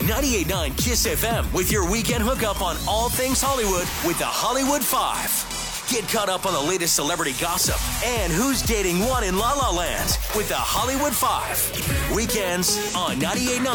98.9 KISS FM with your weekend hookup on all things Hollywood with the Hollywood 5. Get caught up on the latest celebrity gossip and who's dating one in La La Land with the Hollywood 5. Weekends on 98.9